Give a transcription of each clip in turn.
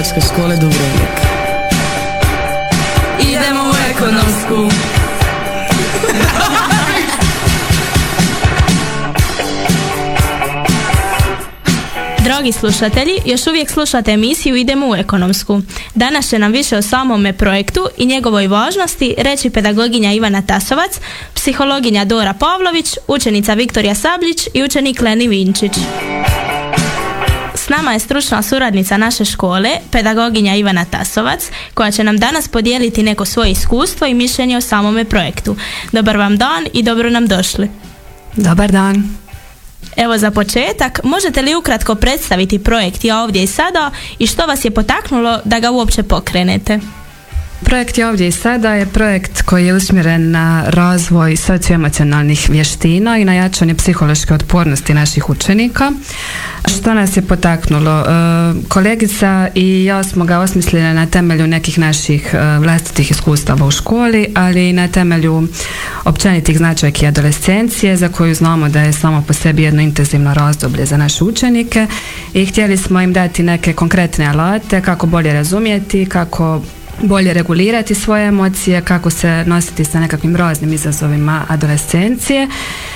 Izdavačke škole Dubrovnik. Idemo u ekonomsku. Dragi slušatelji, još uvijek slušate emisiju Idemo u ekonomsku. Danas će nam više o samome projektu i njegovoj važnosti reći pedagoginja Ivana Tasovac, psihologinja Dora Pavlović, učenica Viktorija Sabljić i učenik Leni Vinčić. S nama je stručna suradnica naše škole, pedagoginja Ivana Tasovac, koja će nam danas podijeliti neko svoje iskustvo i mišljenje o samome projektu. Dobar vam dan i dobro nam došli. Dobar dan. Evo za početak, možete li ukratko predstaviti projekt Ja ovdje i sada i što vas je potaknulo da ga uopće pokrenete? Projekt Ja ovdje i sada je projekt koji je usmjeren na razvoj socioemocionalnih vještina i na jačanje psihološke otpornosti naših učenika. Što nas je potaknulo? Kolegica i ja smo ga osmislili na temelju nekih naših vlastitih iskustava u školi, ali i na temelju općenitih značajki adolescencije, za koju znamo da je samo po sebi jedno intenzivno razdoblje za naše učenike, i htjeli smo im dati neke konkretne alate kako bolje razumjeti, kako bolje regulirati svoje emocije, kako se nositi sa nekakvim raznim izazovima adolescencije.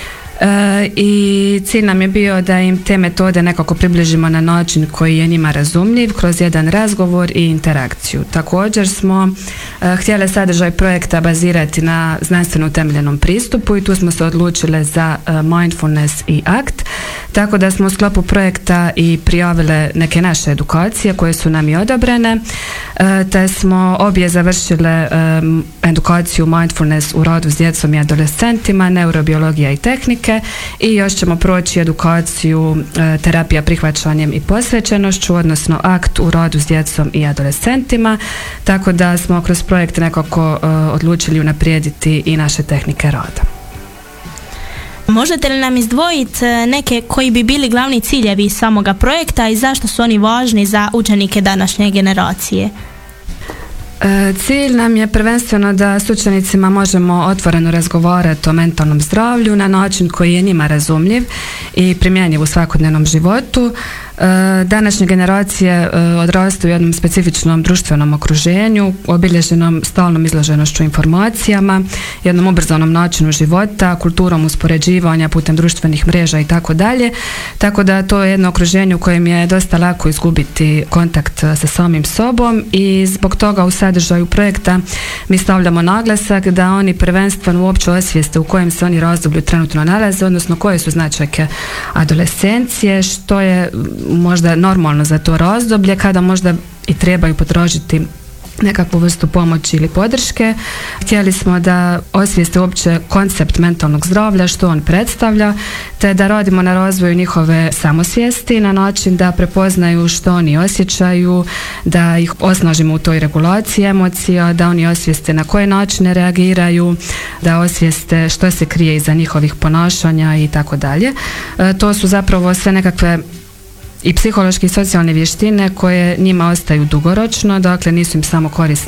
I cilj nam je bio da im te metode nekako približimo na način koji je njima razumljiv, kroz jedan razgovor i interakciju. Također smo htjeli sadržaj projekta bazirati na znanstveno utemeljenom pristupu i tu smo se odlučile za mindfulness i ACT, tako da smo u sklopu projekta i prijavile neke naše edukacije koje su nam i odobrene, te smo obje završile edukaciju mindfulness u radu s djecom i adolescentima, neurobiologija i tehnike, i još ćemo proći edukaciju terapija prihvaćanjem i posvećenošću, odnosno ACT u radu s djecom i adolescentima, tako da smo kroz projekt nekako odlučili unaprijediti i naše tehnike rada. Možete li nam izdvojiti neke koji bi bili glavni ciljevi samoga projekta i zašto su oni važni za učenike današnje generacije? Cilj nam je prvenstveno da s učenicima možemo otvoreno razgovarati o mentalnom zdravlju na način koji je njima razumljiv i primjenjiv u svakodnevnom životu. Današnje generacije odrastaju u jednom specifičnom društvenom okruženju, obilježenom stalnom izloženošću informacijama, jednom ubrzanom načinu života, kulturom uspoređivanja putem društvenih mreža i tako dalje. Tako da to je jedno okruženje u kojem je dosta lako izgubiti kontakt sa samim sobom, i zbog toga u sadržaju projekta mi stavljamo naglasak da oni prvenstveno uopće osvijeste u kojem se oni razdoblju trenutno nalaze, odnosno koje su značajke adolescencije, što je možda normalno za to razdoblje, kada možda i trebaju potražiti nekakvu vrstu pomoći ili podrške. Htjeli smo da osvijeste uopće koncept mentalnog zdravlja, što on predstavlja, te da radimo na razvoju njihove samosvijesti na način da prepoznaju što oni osjećaju, da ih osnažimo u toj regulaciji emocija, da oni osvijeste na koje načine reagiraju, da osvijeste što se krije iza njihovih ponašanja i tako dalje. To su zapravo sve nekakve i psihološke i socijalne vještine koje njima ostaju dugoročno, dakle nisu im samo korisne